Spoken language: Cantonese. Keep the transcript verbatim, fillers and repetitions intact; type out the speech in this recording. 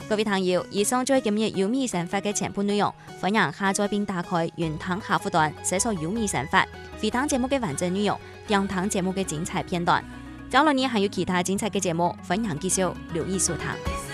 各位朋友，以上就係今日有米生活嘅全部內容，歡迎下載並打開雲湯客戶端，搜索有米生活，回聽節目嘅完整內容，聽聽節目嘅精彩片段。將來呢還有其他精彩嘅節目，歡迎繼續留意收聽。